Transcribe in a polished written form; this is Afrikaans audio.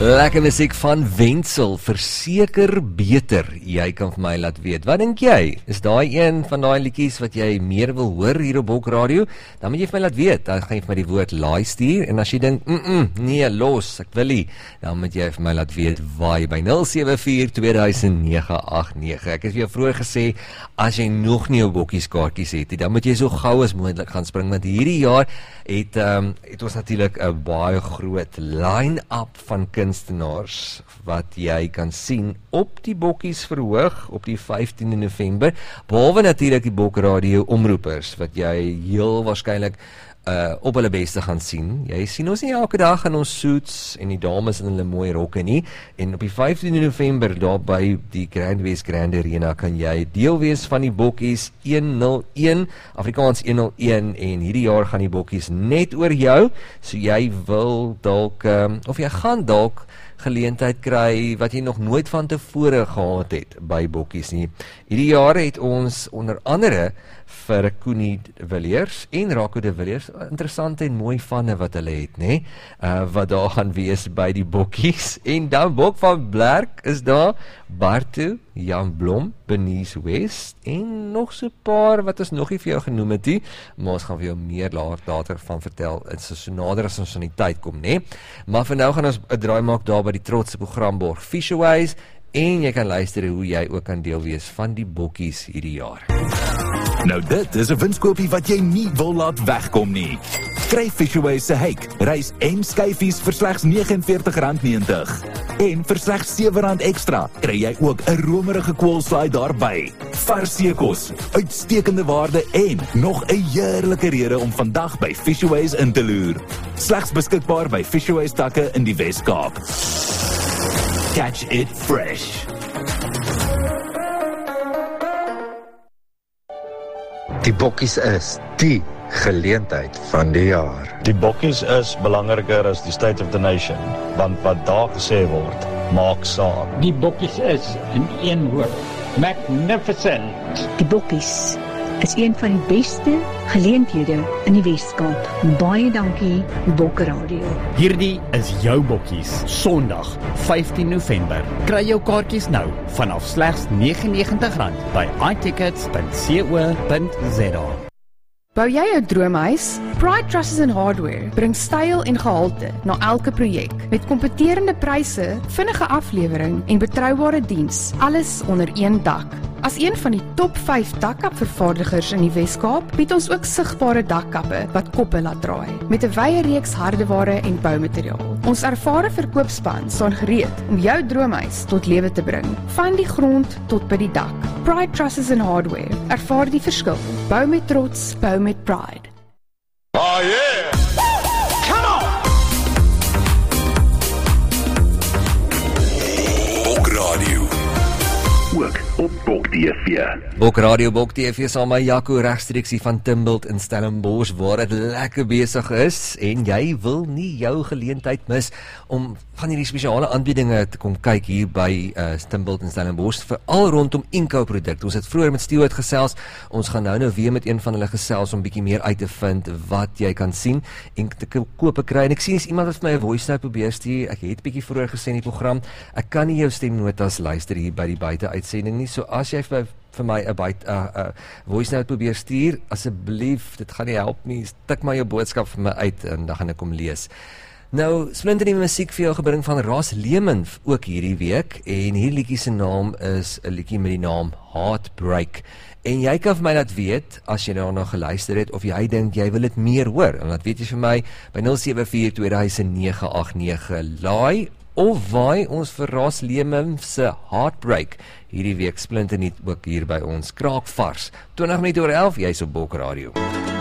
Lekker musiek van Wenzel, verseker beter. Jy kan vir my laat weet. Wat dink jy? Is daai een van daai liedjies wat jy meer wil hoor hier op Bok Radio? Dan moet jy vir my laat weet. Dan gaan jy vir my die woord laai stuur. En as jy dink, nee, los, ek wil nie. Dan moet jy vir my laat weet waar by 074-2009-89. Ek het vir jou vroeër gesê, as jy nog nie jou bokkies kaartjies het, dan moet jy so gauw as moontlik gaan spring. Want hierdie jaar het ons natuurlik 'n baie groot line-up van kunstenaars wat jy kan sien op die bokkies verhoog op die 15de November, behalwe natuurlik die Bok Radio omroepers wat jy heel waarskynlik op hulle beste gaan sien. Jy sien ons nie elke dag in ons suits en die dames in hulle mooi rokke nie, en op die 15de November daar by die Grand West Grand Arena kan jy deel wees van die bokkies 101, Afrikaans 101, en hierdie jaar gaan die bokkies net oor jou, so jy wil dalk, of jy gaan dalk geleentheid kry wat jy nog nooit van tevore gehad het by bokkies nie. Hierdie jaar het ons onder andere vir Koenie de Villiers en Rako de Villiers, interessante en mooi vanne wat hulle het, nee? Wat daar gaan wees by die bokkies, en dan Bok van Blerk is daar, Bartu, Jan Blom, Benice West, en nog so paar wat ons nog nie vir jou genoem het nie, maar ons gaan vir jou meer later van vertel, het is so nader as ons aan die tyd kom, nee? Maar vir nou gaan ons 'n draai maak daar by die trotse programborg Fisherways, en jy kan luister hoe jy ook kan deel wees van die bokkies hierdie jaar. Nou dit is 'n winskoopie wat jy nie wil laat wegkom nie. Kry Fisherways se hake, rys en skyfies vir slegs R49.90. En vir slegs R7 ekstra kry jy ook 'n romerige koolslaai daarby. Vars seekos, uitstekende waarde en nog 'n heerlike rede om vandag by Fisherways in te loer. Slegs beskikbaar by Fisherways takke in die Wes-Kaap. Catch it fresh. Die bokkies is die geleentheid van die jaar. Die bokkies is belangriker as die State of the Nation, want wat daar gesê word, maak saak. Die bokkies is in een woord, magnificent. Die bokkies is een van die beste geleenthede in die Wes-Kaap. Baie dankie, Bok Radio. Hierdie is jou bokkies, Sondag, 15 November. Kry jou kaartjies nou vanaf slegs R99 by itickets.co.za. Bou jy jou droomhuis? Pride Trusses and Hardware bring styl en gehalte na elke projek met kompeterende pryse, vinnige aflewering en betroubare diens, alles onder een dak. As een van die top 5 dakkapvervaardigers in die Wes-Kaap, bied ons ook sigbare dakkappe wat koppe laat draai, met 'n wye reeks hardeware en boumateriaal. Ons ervare verkoopspan staan gereed om jou droomhuis tot lewe te bring, van die grond tot by die dak. Pride Trusses and Hardware, ervaar die verskil. Bou met trots, bou met pride. Oh yeah! Come on! Bok Radio. Ook op Bok TV. Bok Radio, Bok TV saam met Jaco regstreeks hier van Timbult in Stellenbosch, waar dit lekker besig is, en jy wil nie jou geleentheid mis om van hierdie spesiale aanbiedinge te kom kyk hier by Timbult in Stellenbosch, veral rondom inkooprodukte. Ons het vroeër met Stewart gesels, ons gaan nou weer met een van hulle gesels om bietjie meer uit te vind wat jy kan sien en te koop kry. En ek sien iemand wat vir my 'n voice note probeer stuur. Ek het bietjie vroeër gesê in die program, ek kan nie jou stemnotas luister hier by die buite-uitsending nie, so as jy vir my 'n voice note probeer stuur, asseblief, dit gaan nie help nie, stik maar jou boodskap vir my uit en dan gaan ek hom lees. Nou, splinternuwe musiek vir jou gebring van Ras Lehman ook hierdie week, en hierdie liedjie se naam is 'n liedjie met die naam Heartbreak. En jy kan vir my laat weet, as jy daarna geluister het, of jy dink jy wil dit meer hoor, en laat weet jy vir my by 074-2009-89 laai, of waai ons vir Ras Lehman se Heartbreak hierdie week splinternuut ook hier by ons kraakvars. 20 minute oor 11, jy's op Bok Radio.